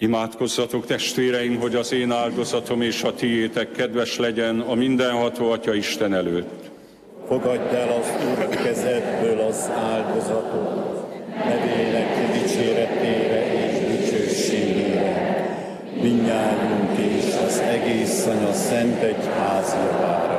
Imádkozzatok, testvéreim, hogy az én áldozatom és a tiétek kedves legyen a mindenható Atya Isten előtt. Fogadj el az Úr kezedből az áldozatot, nevének dicséretére és dicsőségére, mindnyájunk és az egész Anya Szent Egyház javára.